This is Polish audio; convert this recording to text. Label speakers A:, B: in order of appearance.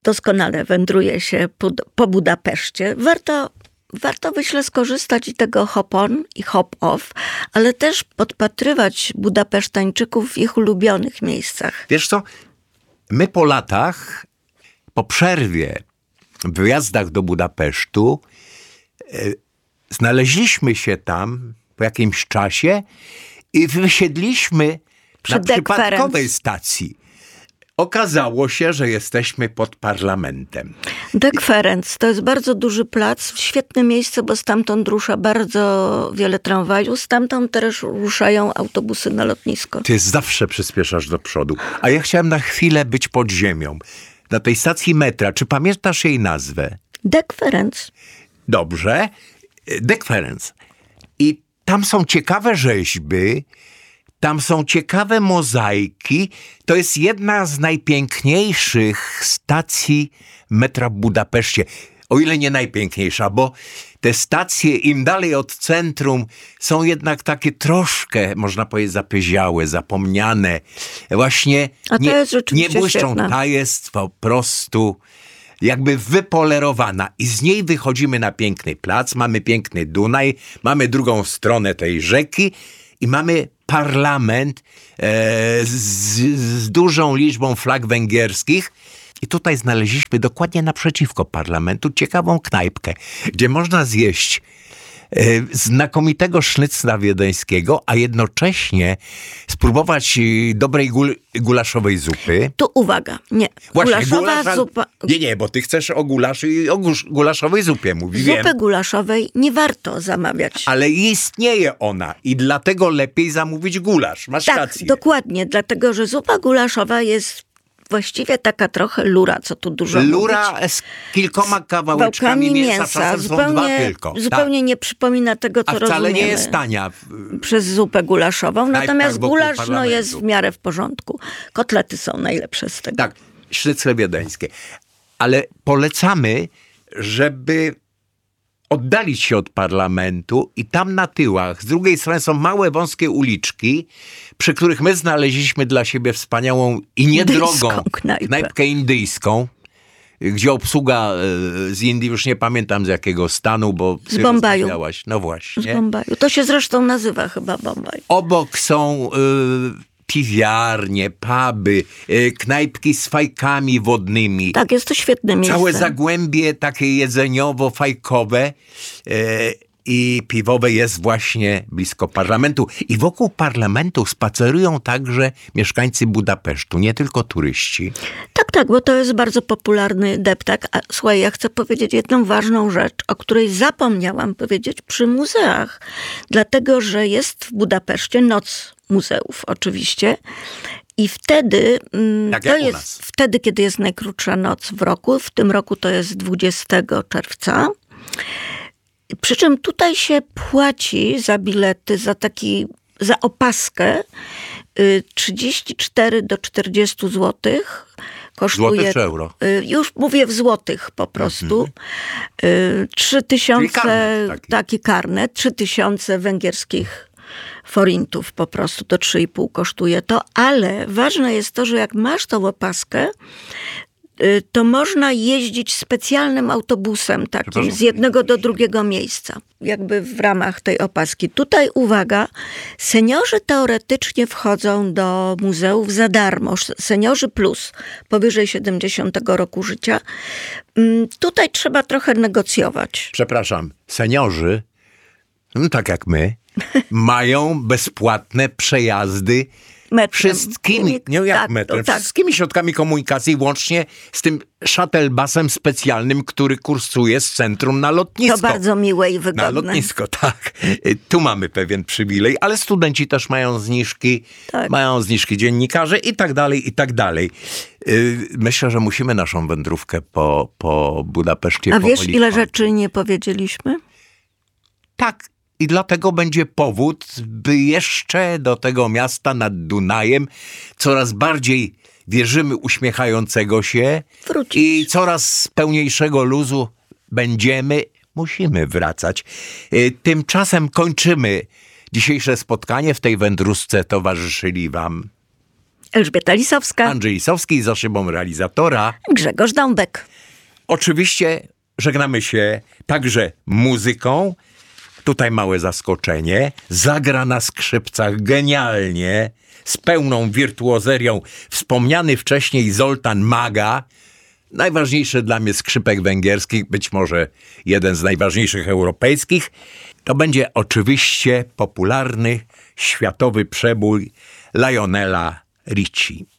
A: doskonale wędruje się po Budapeszcie. Warto, myślę, skorzystać i tego hop-on i hop-off, ale też podpatrywać Budapesztańczyków w ich ulubionych miejscach.
B: Wiesz co, my po latach, po przerwie w wyjazdach do Budapesztu, znaleźliśmy się tam po jakimś czasie i wysiedliśmy na przypadkowej stacji. Okazało się, że jesteśmy pod parlamentem.
A: Dek Ferenc to jest bardzo duży plac, świetne miejsce, bo stamtąd rusza bardzo wiele tramwajów, stamtąd też ruszają autobusy na lotnisko.
B: Ty zawsze przyspieszasz do przodu, a ja chciałem na chwilę być pod ziemią. Na tej stacji metra, czy pamiętasz jej nazwę?
A: Dek Ferenc.
B: Dobrze, Dek Ferenc. I tam są ciekawe rzeźby, tam są ciekawe mozaiki. To jest jedna z najpiękniejszych stacji metra w Budapeszcie. O ile nie najpiękniejsza, bo te stacje im dalej od centrum są jednak takie troszkę, można powiedzieć, zapyziałe, zapomniane. Właśnie nie błyszczą.
A: Świetna.
B: Ta jest po prostu jakby wypolerowana i z niej wychodzimy na piękny plac, mamy piękny Dunaj, mamy drugą stronę tej rzeki i mamy parlament z dużą liczbą flag węgierskich. I tutaj znaleźliśmy dokładnie naprzeciwko parlamentu ciekawą knajpkę, gdzie można zjeść znakomitego sznycla wiedeńskiego, a jednocześnie spróbować dobrej gulaszowej zupy.
A: Tu uwaga, nie.
B: Właśnie,
A: Gulaszowa zupa...
B: Nie, bo ty chcesz o gulaszu i o gulaszowej zupie, mówię.
A: Zupy gulaszowej nie warto zamawiać.
B: Ale istnieje ona i dlatego lepiej zamówić gulasz. Masz rację.
A: Tak, dokładnie, dlatego że zupa gulaszowa jest właściwie taka trochę lura, co tu dużo
B: lura
A: mówić.
B: z kilkoma kawałeczkami mięsa, czasem są dwa tylko.
A: Zupełnie nie przypomina tego, co rozumiemy.
B: A wcale nie jest tania.
A: Przez zupę gulaszową, natomiast gulasz jest w miarę w porządku. Kotlety są najlepsze z tego.
B: Tak, sznycle wiedeńskie. Ale polecamy, żeby oddalić się od parlamentu i tam na tyłach, z drugiej strony są małe, wąskie uliczki, przy których my znaleźliśmy dla siebie wspaniałą i niedrogą knajpkę indyjską, gdzie obsługa z Indii, już nie pamiętam z jakiego stanu, bo
A: z Bombaju.
B: No właśnie.
A: Z Bombaju. To się zresztą nazywa chyba Bombaj.
B: Obok są piwiarnie, puby, knajpki z fajkami wodnymi.
A: Tak, jest to świetne miejsce.
B: Całe zagłębie takie jedzeniowo-fajkowe i piwowe jest właśnie blisko parlamentu. I wokół parlamentu spacerują także mieszkańcy Budapesztu, nie tylko turyści.
A: Tak, bo to jest bardzo popularny deptak. A słuchaj, ja chcę powiedzieć jedną ważną rzecz, o której zapomniałam powiedzieć przy muzeach. Dlatego, że jest w Budapeszcie noc muzeów oczywiście. I wtedy, wtedy, kiedy jest najkrótsza noc w roku, w tym roku to jest 20 czerwca, przy czym tutaj się płaci za bilety, za opaskę 34 do 40 złotych. Kosztuje,
B: złotych czy euro?
A: Już mówię w złotych po prostu. 3000, taki karnet, 3000 węgierskich forintów po prostu, to 3,5 kosztuje to, ale ważne jest to, że jak masz tą opaskę, to można jeździć specjalnym autobusem takim z jednego do drugiego miejsca, jakby w ramach tej opaski. Tutaj uwaga, seniorzy teoretycznie wchodzą do muzeów za darmo, seniorzy plus, powyżej 70 roku życia. Tutaj trzeba trochę negocjować.
B: Przepraszam, seniorzy, tak jak my, mają bezpłatne przejazdy metrem. Wszystkimi, nie jak metrem, wszystkimi środkami komunikacji, łącznie z tym shuttlebusem specjalnym, który kursuje z centrum na lotnisko.
A: To bardzo miłe i wygodne.
B: Na lotnisko, tak. Tu mamy pewien przywilej, ale studenci też mają zniżki, mają zniżki dziennikarze i tak dalej, i tak dalej. Myślę, że musimy naszą wędrówkę po Budapeszcie
A: A wiesz, ile rzeczy nie powiedzieliśmy?
B: Tak. I dlatego będzie powód, by jeszcze do tego miasta nad Dunajem coraz bardziej wierzymy uśmiechającego się
A: wrócić.
B: I coraz pełniejszego luzu musimy wracać. Tymczasem kończymy dzisiejsze spotkanie. W tej wędrówce towarzyszyli wam
A: Elżbieta Lisowska.
B: Andrzej Lisowski, za szybą realizatora
A: Grzegorz Dąbek.
B: Oczywiście żegnamy się także muzyką. Tutaj małe zaskoczenie. Zagra na skrzypcach genialnie, z pełną wirtuozerią wspomniany wcześniej Zoltán Maga. Najważniejszy dla mnie skrzypek węgierskich, być może jeden z najważniejszych europejskich. To będzie oczywiście popularny światowy przebój Lionela Richie.